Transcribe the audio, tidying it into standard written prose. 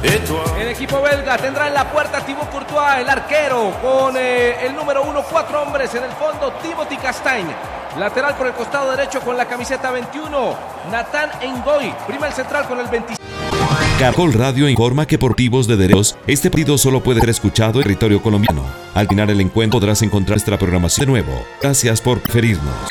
El equipo belga tendrá en la puerta Thibaut Courtois, el arquero, con el número 1, 4 hombres en el fondo, Timothy Castagne. Lateral por el costado derecho con la camiseta 21, Nathan Ngoy. Primer central con el 25. Caracol Radio informa que por motivos de derechos, este partido solo puede ser escuchado en territorio colombiano. Al final el encuentro podrás encontrar nuestra programación de nuevo. Gracias por preferirnos.